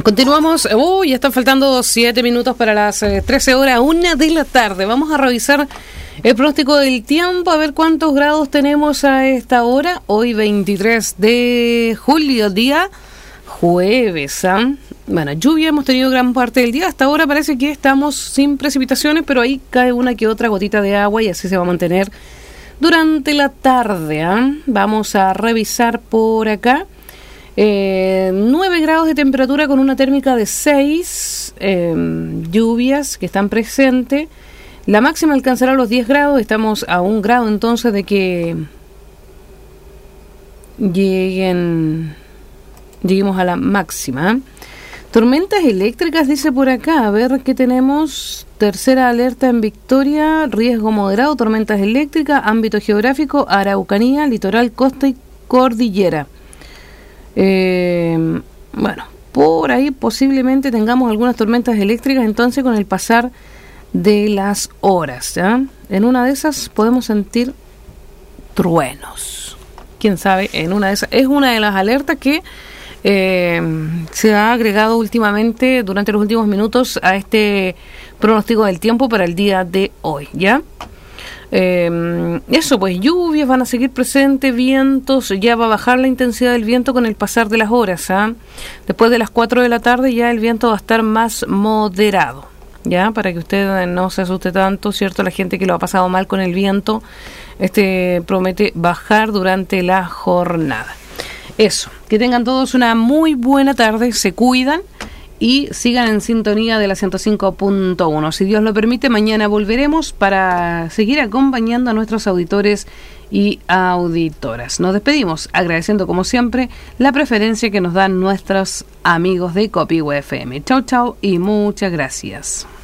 Continuamos. Ya están faltando 7 minutos para las 13 horas, 1 de la tarde. Vamos a revisar el pronóstico del tiempo, a ver cuántos grados tenemos a esta hora. Hoy 23 de julio, día jueves. Bueno, lluvia hemos tenido gran parte del día. Hasta ahora parece que estamos sin precipitaciones, pero ahí cae una que otra gotita de agua y así se va a mantener durante la tarde. Vamos a revisar por acá. 9 grados de temperatura con una térmica de 6, lluvias que están presentes. La máxima alcanzará los 10 grados, estamos a 1 grado entonces de que lleguemos a la máxima. Tormentas eléctricas, dice por acá, a ver qué tenemos. Tercera alerta en Victoria, riesgo moderado, tormentas eléctricas, ámbito geográfico, Araucanía, litoral, costa y cordillera. Bueno, por ahí posiblemente tengamos algunas tormentas eléctricas entonces con el pasar de las horas, ¿ya? En una de esas podemos sentir truenos. Quién sabe, en una de esas es una de las alertas que se ha agregado últimamente durante los últimos minutos a este pronóstico del tiempo para el día de hoy, ¿ya? Eso, pues lluvias van a seguir presentes, vientos, ya va a bajar la intensidad del viento con el pasar de las horas. Después de las 4 de la tarde ya el viento va a estar más moderado, ya, para que usted no se asuste tanto, ¿cierto? La gente que lo ha pasado mal con el viento, promete bajar durante la jornada. Eso, que tengan todos una muy buena tarde, se cuidan y sigan en sintonía de la 105.1. Si Dios lo permite, mañana volveremos para seguir acompañando a nuestros auditores y auditoras. Nos despedimos agradeciendo como siempre la preferencia que nos dan nuestros amigos de Copihue FM. Chau, chau y muchas gracias.